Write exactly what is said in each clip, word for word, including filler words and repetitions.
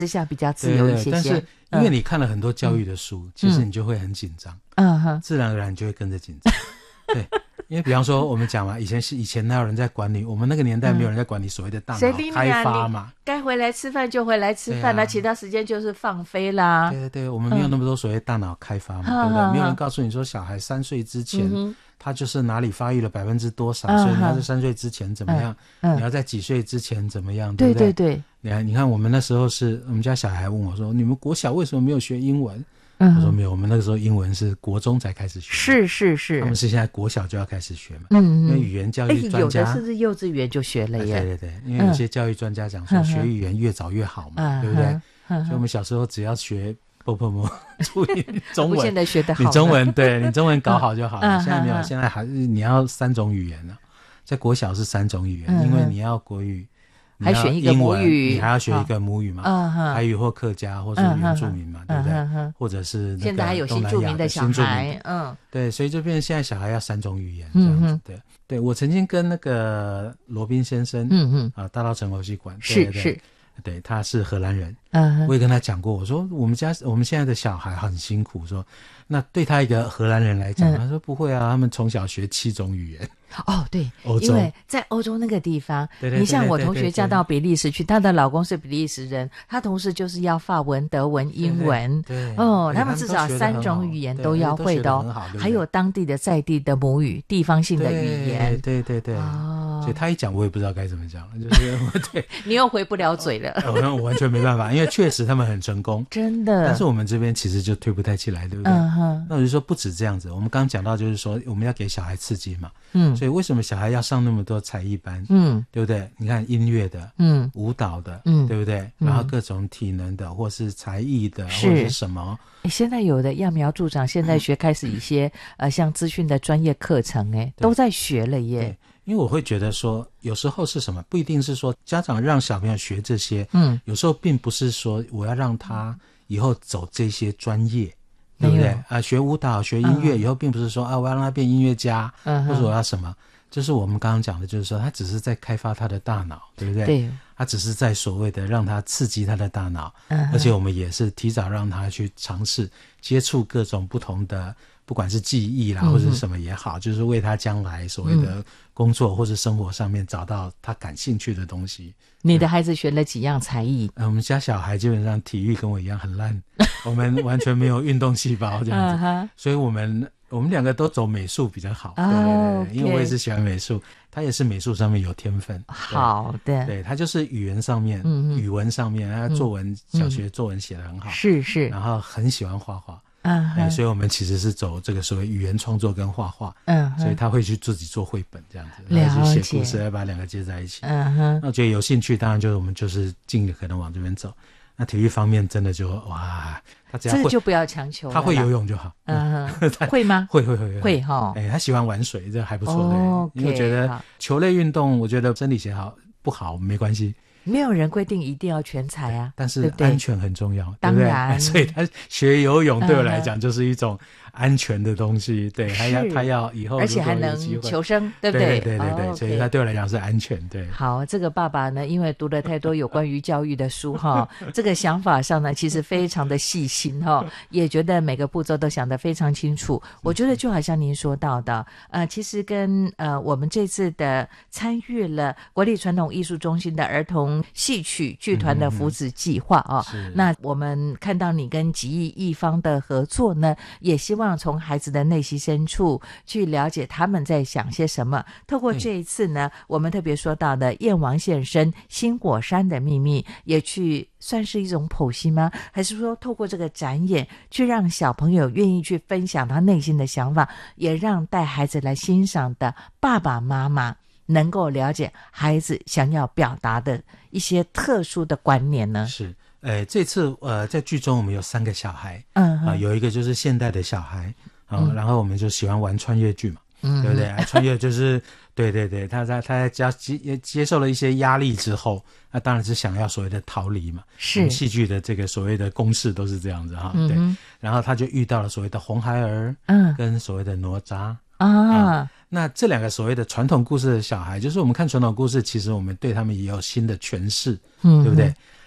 之下比较自由一些些。 对对，但是因为你看了很多教育的书，嗯、其实你就会很紧张，嗯哼，自然而然就会跟着紧张。对，因为比方说我们讲嘛，以前是以前哪有人在管理，我们那个年代没有人在管理所谓的大脑开发嘛， 该回来吃饭就回来吃饭啦、啊，其他时间就是放飞啦。 对对对，我们没有那么多所谓大脑开发嘛，嗯、对不对？嗯、没有人告诉你说小孩三岁之前。嗯他就是哪里发育了百分之多少，嗯、所以你要在三岁之前怎么样、嗯嗯？你要在几岁之前怎么样？对不对？对对对。你看，你看，我们那时候是我们家小孩问我说：“你们国小为什么没有学英文？”嗯、我说：“没有，我们那个时候英文是国中才开始学。” 是是是， 他们是现在国小就要开始学嘛。嗯，因为语言教育专家， 有的甚至幼稚园就学了耶。 对对对，因为有些教育专家讲说，学语言越早越好嘛，嗯、对不对？嗯、所以我们小时候只要学。不不不，注意中文， 不见得学得好。 你中文对你中文搞好就好了。嗯、现在没有，嗯、现在还是你要三种语言了。在国小是三种语言，嗯、因为你要国语， 还选一个母语， 你还要学一个母语嘛，嗯、台语或客家或是原住民嘛，嗯、对不对？嗯、或者是现在还有新住民的小孩，嗯， 对，所以就变成现在小孩要三种语言这样子。嗯、对，对我曾经跟那个罗宾先生，嗯嗯，啊，大稻埕国际馆， 是对对是。 对，他是荷兰人，嗯，我也跟他讲过，我说我们家我们现在的小孩很辛苦，说那对他一个荷兰人来讲，嗯、他说不会啊，他们从小学七种语言。 哦，对，因为在欧洲那个地方，对对对对，你像我同学嫁到比利时去，她的老公是比利时人，她同时就是要法文、德文、英文，对对对，哦，他们至少三种语言都要会的哦，对对对，还有当地的在地的母语、地方性的语言， 对对对对，哦，所以他一讲我也不知道该怎么讲，就是对， 你又回不了嘴了， 我完全没办法，因为确实他们很成功， 真的， 但是我们这边其实就推不太起来，对不对？嗯哼，那我就说不止这样子，我们刚刚讲到就是说我们要给小孩刺激嘛，嗯，所以为什么小孩要上那么多才艺班，嗯，对不对？你看音乐的，嗯，舞蹈的，嗯，对不对？嗯、然后各种体能的，或是才艺的，或者是什么？ 现在有的揠苗助长，现在学开始一些、嗯、呃像资讯的专业课程，哎，都在学了耶。 对，因为我会觉得说，有时候是什么，不一定是说家长让小朋友学这些，嗯，有时候并不是说我要让他以后走这些专业。对不对啊、呃？学舞蹈、学音乐、嗯、以后，并不是说啊，我要让他变音乐家，嗯、或者我要什么。就是我们刚刚讲的，就是说他只是在开发他的大脑，对不对？对，他只是在所谓的让他刺激他的大脑，嗯、而且我们也是提早让他去尝试接触各种不同的，不管是技艺啦，或者是什么也好，嗯、就是为他将来所谓的工作或者生活上面找到他感兴趣的东西。 你的孩子学了几样才艺？ 呃、我们家小孩基本上体育跟我一样很烂，我们完全没有运动细胞这样子，uh-huh. 所以我们。我们两个都走美术比较好，对对对， oh, okay. 因为我也是喜欢美术，他也是美术上面有天分。 好的， 对，他就是语言上面，嗯、语文上面，他作文、嗯、小学作文写得很好， 是是， 然后很喜欢画画，嗯、uh-huh. ，所以我们其实是走这个所谓语言创作跟画画，嗯、uh-huh. ，所以他会去自己做绘本这样子，然后去写故事，来把两个接在一起，嗯哼，那我觉得有兴趣，当然就是我们就是尽可能往这边走。那体育方面真的就哇，他只要会这个就不要强求了， 他会游泳就好。 嗯，会吗？ 会会会会哈。 哎、欸，他喜欢玩水，这还不错的。 哦、 因为我觉得球类运动，我觉得生理学好不好没关系。 没有人规定一定要全才啊， 但是安全很重要， 当然。 所以他学游泳对我来讲就是一种安全的东西，对，他要他要以后而且还能求生，对不对？ 对对对对， oh, okay. 所以他对我来讲是安全。对， 好，这个爸爸呢，因为读了太多有关于教育的书哈，这个想法上呢，其实非常的细心哈，也觉得每个步骤都想得非常清楚。我觉得就好像您说到的，呃，其实跟呃我们这次的参与了国立传统艺术中心的儿童戏曲剧团的扶持计划啊、嗯，那我们看到你跟集艺艺方的合作呢，也希望从孩子的内心深处去了解他们在想些什么。透过这一次呢，我们特别说到的燕王现身新果山的秘密，也去算是一种剖析吗？还是说透过这个展演去让小朋友愿意去分享他内心的想法，也让带孩子来欣赏的爸爸妈妈能够了解孩子想要表达的一些特殊的观念呢？ 是，呃，这次呃在剧中我们有三个小孩，嗯啊、呃，有一个就是现代的小孩，啊、呃嗯，然后我们就喜欢玩穿越剧嘛，嗯，对不对？穿越就是对对对，他在他在家接接受了一些压力之后，那当然是想要所谓的逃离嘛，是戏剧的这个所谓的公式都是这样子哈，嗯，对，然后他就遇到了所谓的红孩儿，嗯，跟所谓的哪吒。啊、嗯，那这两个所谓的传统故事的小孩，就是我们看传统故事，其实我们对他们也有新的诠释，嗯，对不对？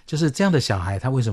就是这样的小孩他为什么